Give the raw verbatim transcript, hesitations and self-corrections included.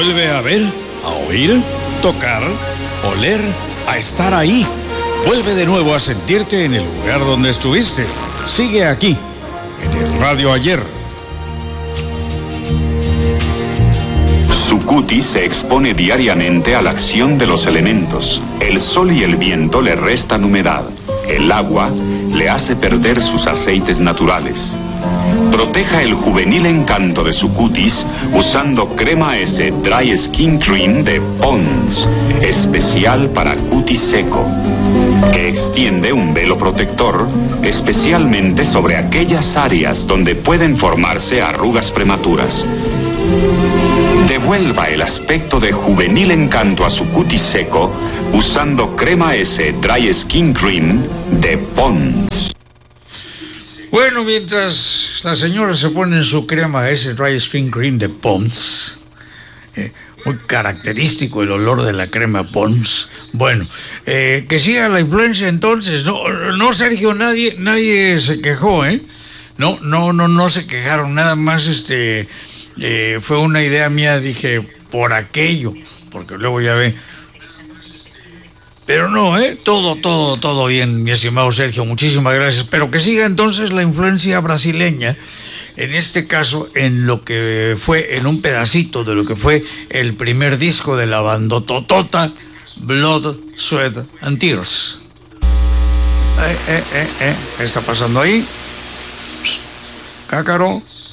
Vuelve a ver, a oír, tocar, oler, a estar ahí. Vuelve de nuevo a sentirte en el lugar donde estuviste. Sigue aquí, en el Radio Ayer. Su cutis se expone diariamente a la acción de los elementos. El sol y el viento le restan humedad. El agua le hace perder sus aceites naturales. Proteja el juvenil encanto de su cutis usando crema S Dry Skin Cream de Pond's, especial para cutis seco, que extiende un velo protector especialmente sobre aquellas áreas donde pueden formarse arrugas prematuras. Devuelva el aspecto de juvenil encanto a su cutis seco usando crema S Dry Skin Cream de Pond's. Bueno, mientras la señora se pone en su crema ese Dry Skin Cream de Pond's, eh, muy característico el olor de la crema Pond's. Bueno, eh, que siga la influencia entonces. No, no, Sergio, nadie, nadie se quejó, ¿eh? No, no, no, no se quejaron. Nada más, este, eh, fue una idea mía. Dije por aquello, porque luego ya ve. Pero no, ¿eh? Todo, todo, todo bien, mi estimado Sergio. Muchísimas gracias. Pero que siga entonces la influencia brasileña, en este caso, en lo que fue, en un pedacito de lo que fue el primer disco de la bandototota, Blood, Sweat and Tears. Eh, eh, eh, eh. ¿Qué está pasando ahí? Psst. Cácaro.